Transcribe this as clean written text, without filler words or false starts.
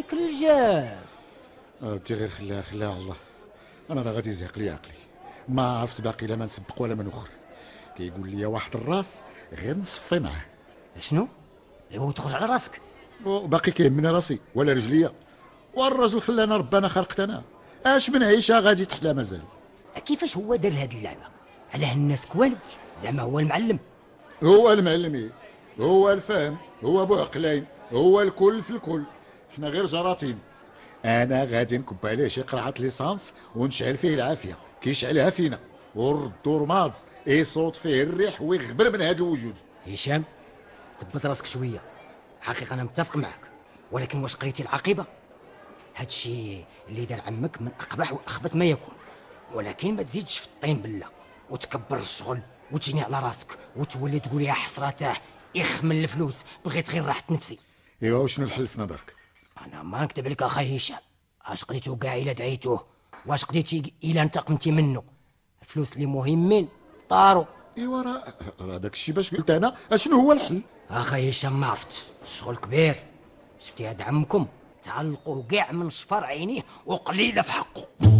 عليك الجاب. ودي غير خلاها الله. انا راه غادي يزهق لي عقلي، ما عرفت باقي لا ما نسبق ولا ما نوخر. كيقول لي واحد الراس غير نصفي معاه. شنو؟ ايوا تخرج على راسك. وباقي كيهمني راسي ولا رجليا؟ والراجل خلانا ربنا خلقت انا، اش من عيشه غادي تحلى مازال. كيفاش هو دار هاد اللعبه؟ علاه الناس كوالب؟ زعما هو المعلم؟ هو المعلم إيه؟ هو الفهم، هو ابو عقلين، هو الكل في الكل. احنا غير جراثيم. انا غادي نكب عليه شي قرعه ليسانس ونشعل فيه العافيه كيشعلها فينا، وردو رماد يصوت فيه الريح ويغبر من هذا الوجود. هشام، ثبت راسك شويه. حقيقه انا متفق معك، ولكن واش قريتي العاقبه؟ هادشي اللي دار عمك من اقبح واخبث ما يكون، ولكن ما تزيدش في الطين بله وتكبر الشغل وتجيني على راسك وتولي تقول يا حسرته اخ من الفلوس، بغيت غير راحه نفسي. ايوا وشنو الحل في نظرك؟ انا ما نكتب عليك اخي هشام، اش قضيتو كاع الا دعيتوه؟ واش قضيتي الا انتقمتي منه؟ الفلوس اللي مهمين طاروا. ايوا راه داك الشيء باش قلت انا. اشنو هو الحل؟ اخي هشام ما عرفت، الشغل كبير. شفتي هاد عمكم تعلقوا كاع من شفر عينيه وقليله في حقه.